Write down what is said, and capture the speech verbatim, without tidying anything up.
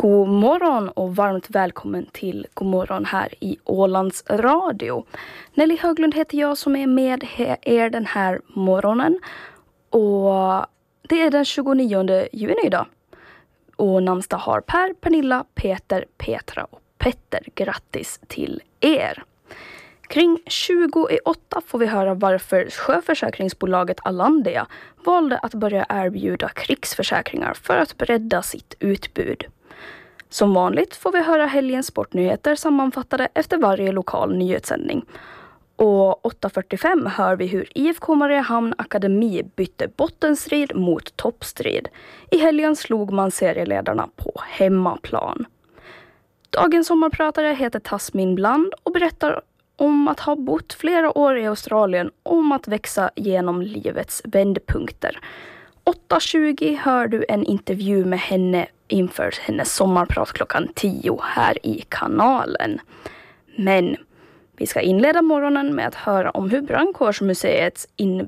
God morgon och varmt välkommen till God morgon här i Ålands Radio. Nelly Höglund heter jag som är med er den här morgonen. Och det är den tjugonionde juni idag. Och namnsdag har Per, Pernilla, Peter, Petra och Petter. Grattis till er! Kring tjugo i åtta får vi höra varför sjöförsäkringsbolaget Allandia valde att börja erbjuda krigsförsäkringar för att bredda sitt utbud. Som vanligt får vi höra helgens sportnyheter sammanfattade efter varje lokal nyhetssändning. Och åtta fyrtiofem hör vi hur I F K Mariehamn Akademi bytte bottenstrid mot toppstrid. I helgen slog man serieledarna på hemmaplan. Dagens sommarpratare heter Tasmin Bland och berättar om att ha bott flera år i Australien och om att växa genom livets vändpunkter. åtta tjugo hör du en intervju med henne inför hennes sommarprat klockan tio här i kanalen. Men vi ska inleda morgonen med att höra om hur Brandkårsmuseets in-